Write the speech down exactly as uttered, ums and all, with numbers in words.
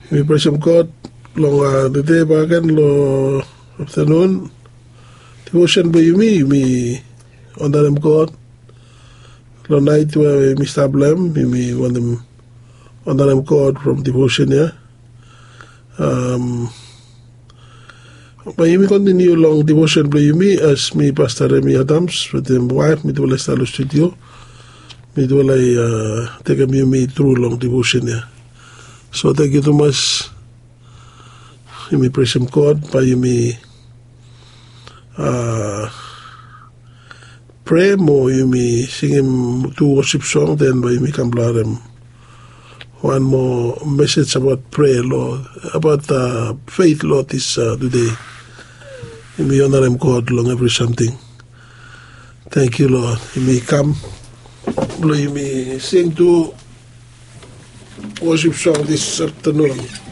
We praise Him God long uh, the day bagan lo afternoon devotion by me me under them God lo night where we stablem me want them under them God from devotion here. Um, but we continue long devotion by me as me Pastor Remy Adams with them wife me do la studio me do la uh, take a me through long devotion here. So thank you too much. You may praise Him God, but you may uh, pray more, you may sing Him two worship songs, then you may come blow Him one more message about prayer, Lord, about uh, faith, Lord, this uh, today. You may honor Him God long every something. Thank you, Lord. You may come, Lord, you may sing two worship song this afternoon.